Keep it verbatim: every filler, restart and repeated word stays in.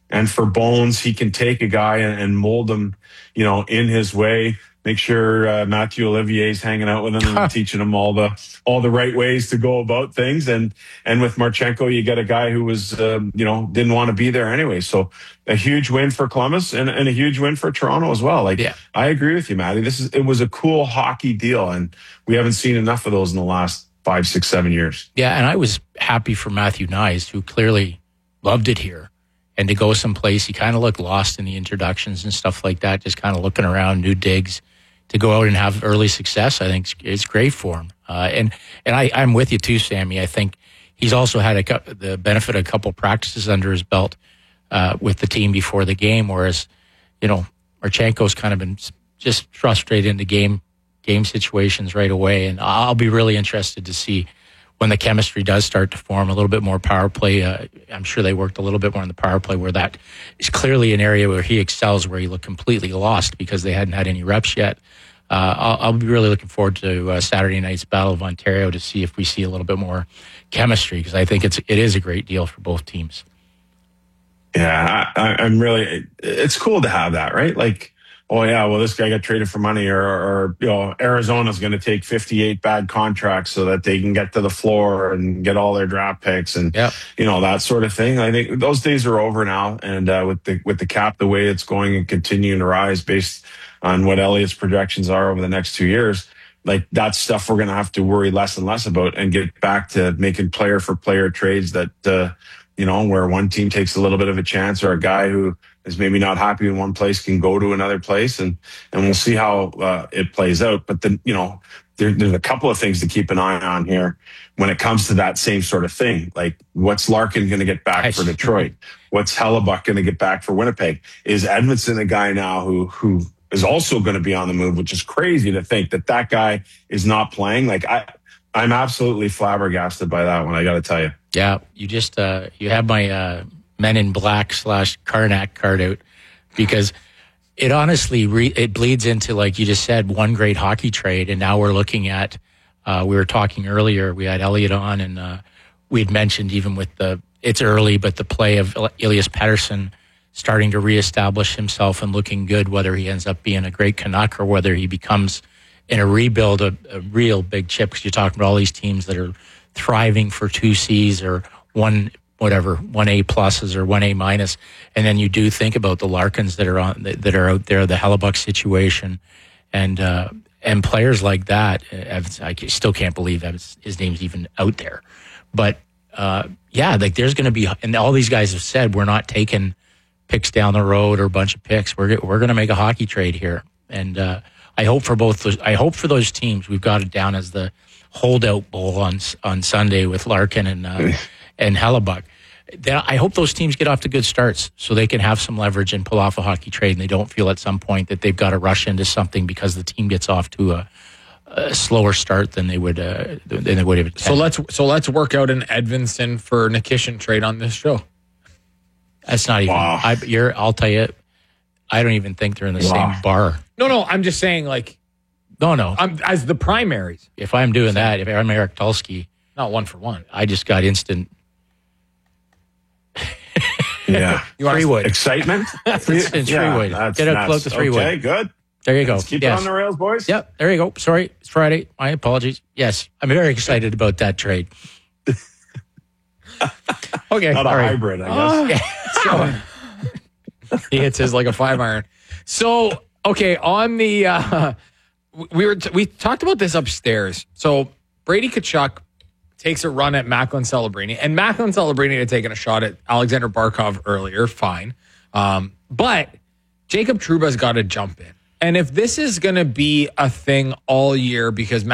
And for Bones, he can take a guy and, and mold him, you know, in his way. Make sure uh, Matthew Olivier's hanging out with him and teaching him all the all the right ways to go about things. And and with Marchenko, you get a guy who was, um, you know, didn't want to be there anyway. So a huge win for Columbus and, and a huge win for Toronto as well. Like, yeah. I agree with you, Matty. This is it was a cool hockey deal, and we haven't seen enough of those in the last five, six, seven years. Yeah, and I was happy for Matthew Knies, who clearly loved it here. And to go someplace, he kind of looked lost in the introductions and stuff like that, just kind of looking around, new digs. To go out and have early success, I think is great for him. Uh, and and I, I'm with you too, Sammy. I think he's also had a, the benefit of a couple practices under his belt uh, with the team before the game, whereas, you know, Marchenko's kind of been just thrust straight into game game situations right away. And I'll be really interested to see when the chemistry does start to form, a little bit more power play. Uh, I'm sure they worked a little bit more in the power play, where that is clearly an area where he excels, where he looked completely lost because they hadn't had any reps yet. Uh, I'll, I'll be really looking forward to uh, Saturday night's Battle of Ontario to see if we see a little bit more chemistry, because I think it's it is a great deal for both teams. Yeah, I, I'm really. It's cool to have that, right? Like, oh yeah, well, this guy got traded for money, or, or you know, Arizona's going to take fifty-eight bad contracts so that they can get to the floor and get all their draft picks, and yep. you know, that sort of thing. I think those days are over now, and uh, with the with the cap the way it's going and continuing to rise based on what Elliott's projections are over the next two years, like that's stuff we're going to have to worry less and less about, and get back to making player for player trades that uh, you know, where one team takes a little bit of a chance, or a guy who is maybe not happy in one place can go to another place, and and we'll see how uh, it plays out. But then, you know, there, there's a couple of things to keep an eye on here when it comes to that same sort of thing. Like, what's Larkin going to get back for Detroit? What's Hellebuck going to get back for Winnipeg? Is Edmondson a guy now who who is also going to be on the move, which is crazy to think that that guy is not playing? Like, I, I'm absolutely flabbergasted by that one, I got to tell you. Yeah, you just, uh, you have my uh, Men in Black slash Karnak card out, because it honestly, re- it bleeds into, like you just said, one great hockey trade. And now we're looking at, uh, we were talking earlier, we had Elliott on, and uh, we had mentioned even with the, it's early, but the play of Elias Pettersson starting to reestablish himself and looking good, whether he ends up being a great Canuck or whether he becomes, in a rebuild, a, a real big chip, because you're talking about all these teams that are thriving for two C's or one, whatever, one A pluses or one A minus. And then you do think about the Larkins that are on, that are out there, the Hellebuck situation, and, uh, and players like that. I still can't believe that his name's even out there. But, uh, yeah, like there's going to be, and all these guys have said, we're not taking picks down the road or a bunch of picks. We're we're going to make a hockey trade here, and uh, I hope for both. Those, I hope for those teams. We've got it down as the holdout bowl on on Sunday with Larkin and uh, and Hellebuck. Then I hope those teams get off to good starts so they can have some leverage and pull off a hockey trade, and they don't feel at some point that they've got to rush into something because the team gets off to a, a slower start than they would uh, than they would have. So let's so let's work out an Edvinsson for Nikishin trade on this show. That's not even. Wow. I, you're. I'll tell you. I don't even think they're in the Wow. same bar. No, no. I'm just saying, like, No, no. I'm, as the primaries, If I'm doing that, if I'm Eric Tulsky, not one for one. I just got instant Yeah. You want three wood. Excitement? Instant Yeah, three wood. that's Get out nuts. close to three wood. Okay, good. There you go. Let's keep yes. it on the rails, boys. Yep. There you go. Sorry, it's Friday. My apologies. Yes, I'm very excited about that trade. Okay, Not a all right. hybrid, I guess. So, he hits his like a five iron. So, okay, on the uh, we were t- we talked about this upstairs. So Brady Tkachuk takes a run at Macklin Celebrini, and Macklin Celebrini had taken a shot at Alexander Barkov earlier. Fine, um, but Jacob Trouba's got to jump in, and if this is going to be a thing all year because